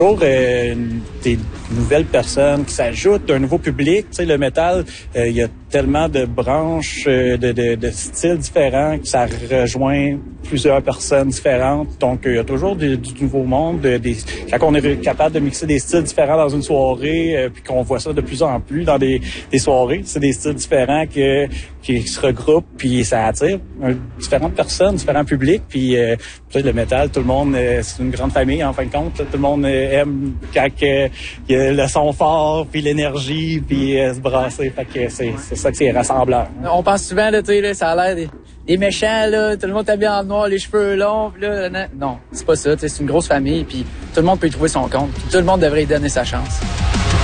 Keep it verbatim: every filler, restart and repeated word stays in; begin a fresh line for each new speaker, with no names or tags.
Toujours euh, des nouvelles personnes qui s'ajoutent, un nouveau public. Tu sais, le métal, euh, il y a tellement de branches, euh, de, de, de styles différents que ça rejoint plusieurs personnes différentes. Donc, il y a toujours du, du nouveau monde. De, des, quand on est capable de mixer des styles différents dans une soirée, euh, puis qu'on voit ça de plus en plus dans des, des soirées, c'est des styles différents que, qui se regroupent, puis ça attire un, différentes personnes, différents publics. Puis, euh, le métal, tout le monde, euh, c'est une grande famille en fin de compte. Là, tout le monde euh, aime quand euh, il y a le son fort, puis l'énergie, puis euh, se brasser. Fait que c'est, c'est ça que c'est rassembleur. Hein.
On pense souvent, là, tu sais, là, ça a l'air des, des méchants, là, tout le monde habillé en noir, les cheveux longs, pis là, non, c'est pas ça, tu sais, c'est une grosse famille, puis tout le monde peut y trouver son compte, puis tout le monde devrait y donner sa chance.